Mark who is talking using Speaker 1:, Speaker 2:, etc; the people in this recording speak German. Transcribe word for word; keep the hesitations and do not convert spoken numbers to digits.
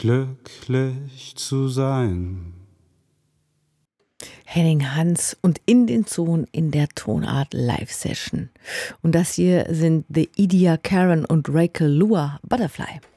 Speaker 1: glücklich zu sein.
Speaker 2: Henning Hans und in den Zonen in der Tonart Live-Session. Und das hier sind The Idia Karen und Rachel Lua, Butterfly.